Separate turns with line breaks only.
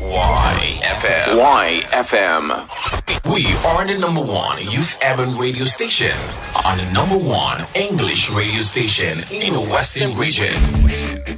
YFM. YFM. We are the number one youth urban radio station and the number one English radio station in the Western region.